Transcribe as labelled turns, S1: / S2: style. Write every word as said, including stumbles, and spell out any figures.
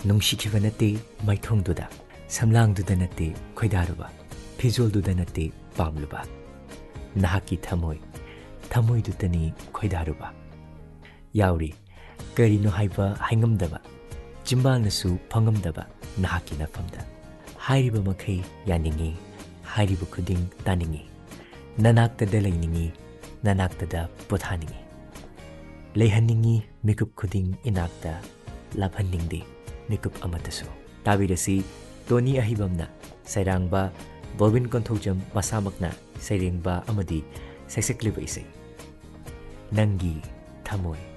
S1: ꯅꯨꯡꯁꯤꯈꯤꯕ ꯅꯠꯇꯦ ꯃꯥꯏꯊꯣꯡꯗꯨꯗ ꯁꯝꯂꯥꯡꯗꯨꯗ ꯅꯠꯇꯦ ꯈꯣꯏꯗꯥꯔꯨꯕ ꯐꯤꯖꯣꯜꯗꯨꯗ ꯅꯠꯇꯦ ꯄꯥꯝꯂꯨꯕ ꯅꯍꯥꯛꯀꯤ ꯊꯃꯣꯏ ꯊꯃꯣꯏꯗꯨꯗꯅꯤ ꯈꯣꯏꯗꯥꯔꯨꯕ ꯌꯥꯎꯔꯤ ꯀꯔꯤꯅꯣ ꯍꯥꯏꯕ ꯍꯥꯏꯉꯝꯗꯕ ꯆꯤꯝꯕꯥꯜꯅꯁꯨ ꯐꯪꯉꯝꯗꯕ ꯅꯍꯥꯛꯀꯤ ꯅꯐꯝꯗ ꯍꯥꯏꯔꯤꯕ ꯃꯈꯩ ꯌꯥꯅꯤꯡꯉꯤ ꯍꯥꯏꯔꯤꯕ ꯈꯨꯗꯤꯡ ꯇꯥꯅꯤꯡꯉꯤ ꯅꯅꯥꯛꯇꯗ ꯂꯩꯅꯤꯡꯉꯤ ꯅꯅꯥꯛꯇꯗ ꯄꯣꯊꯥꯅꯤꯡꯉꯤ ꯂꯩꯍꯟꯅꯤꯡꯉꯤ ꯃꯤꯀꯨꯞ ꯈꯨꯗꯤꯡ ꯏꯅꯥꯛꯇ ꯂꯥꯞꯍꯟꯅꯤꯡꯗꯦ ꯃꯤꯀꯨꯞ ꯑꯃꯠꯇꯁꯨ ꯇꯥꯕꯤꯔꯁꯤ ꯇꯣꯅꯤ ꯑꯍꯤꯕꯝꯅ ꯁꯩꯔꯥꯡꯕ ꯕꯣꯜꯕꯤꯟ ꯀꯣꯟꯊꯧꯖꯝ ꯃꯁꯥꯃꯛꯅ ꯁꯩꯔꯦꯡꯕ ꯑꯃꯗꯤ ꯁꯩꯁꯛꯂꯤꯕ ꯏꯁꯩ ꯅꯪꯒꯤ ꯊꯃꯣꯏ